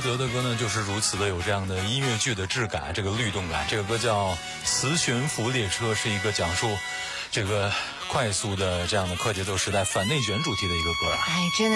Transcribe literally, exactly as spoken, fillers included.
德的歌呢，就是如此的有这样的音乐剧的质感，这个律动感。这个歌叫《磁悬浮列车》，是一个讲述这个快速的这样的快节奏时代反内卷主题的一个歌啊。 哎，真的。